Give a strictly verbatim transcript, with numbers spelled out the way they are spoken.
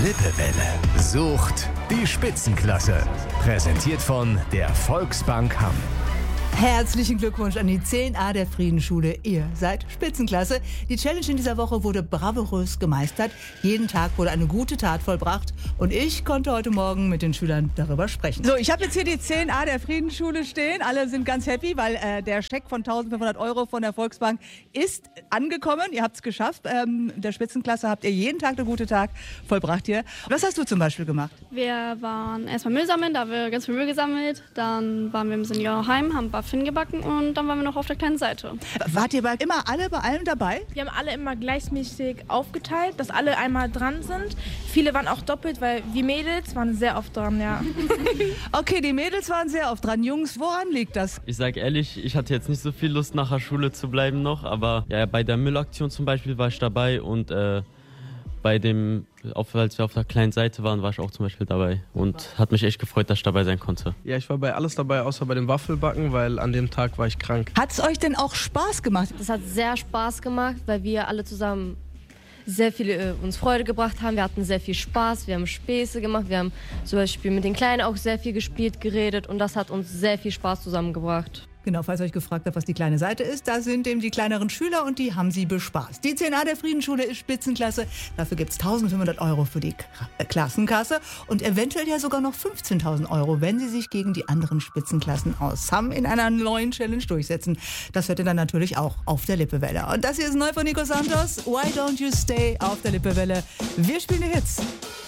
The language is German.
Lippewelle sucht die Spitzenklasse. Präsentiert von der Volksbank Hamm. Herzlichen Glückwunsch an die zehn a der Friedensschule. Ihr seid Spitzenklasse. Die Challenge in dieser Woche wurde bravourös gemeistert. Jeden Tag wurde eine gute Tat vollbracht. Und ich konnte heute Morgen mit den Schülern darüber sprechen. So, ich habe jetzt hier die zehn a der Friedensschule stehen. Alle sind ganz happy, weil äh, der Scheck von eintausendfünfhundert Euro von der Volksbank ist angekommen. Ihr habt es geschafft. Ähm, der Spitzenklasse habt ihr jeden Tag eine gute Tat vollbracht hier. Was hast du zum Beispiel gemacht? Wir waren erstmal Müll sammeln, da haben wir ganz viel Müll gesammelt. Dann waren wir im Seniorheim, haben Muffin gebacken und dann waren wir noch auf der kleinen Seite. Wart ihr bei, immer alle bei allem dabei? Wir haben alle immer gleichmäßig aufgeteilt, dass alle einmal dran sind. Viele waren auch doppelt, weil wir Mädels waren sehr oft dran, ja. Okay, die Mädels waren sehr oft dran. Jungs, woran liegt das? Ich sag ehrlich, ich hatte jetzt nicht so viel Lust, nach der Schule zu bleiben noch, aber ja, bei der Müllaktion zum Beispiel war ich dabei und äh, bei dem, auf, als wir auf der kleinen Seite waren, war ich auch zum Beispiel dabei und hat mich echt gefreut, dass ich dabei sein konnte. Ja, ich war bei alles dabei, außer bei dem Waffelbacken, weil an dem Tag war ich krank. Hat es euch denn auch Spaß gemacht? Das hat sehr Spaß gemacht, weil wir alle zusammen sehr viel äh, uns Freude gebracht haben. Wir hatten sehr viel Spaß, wir haben Späße gemacht, wir haben zum Beispiel mit den Kleinen auch sehr viel gespielt, geredet und das hat uns sehr viel Spaß zusammengebracht. Genau, falls ihr euch gefragt habt, was die kleine Seite ist, da sind eben die kleineren Schüler und die haben sie bespaßt. Die zehn a der Friedensschule ist Spitzenklasse. Dafür gibt es eintausendfünfhundert Euro für die K- Klassenkasse und eventuell ja sogar noch fünfzehntausend Euro, wenn sie sich gegen die anderen Spitzenklassen aus Hamm in einer neuen Challenge durchsetzen. Das hört ihr dann natürlich auch auf der Lippewelle. Und das hier ist neu von Nico Santos. Why don't you stay auf der Lippewelle? Wir spielen die Hits.